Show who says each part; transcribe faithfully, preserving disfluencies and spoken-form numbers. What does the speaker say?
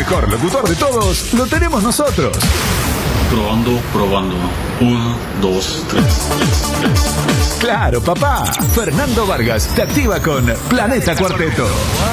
Speaker 1: mejor locutor de todos lo tenemos nosotros.
Speaker 2: Probando, probando. Uno, dos, tres, tres, tres, tres.
Speaker 1: Claro, papá. Fernando Vargas te activa con Planeta Cuarteto.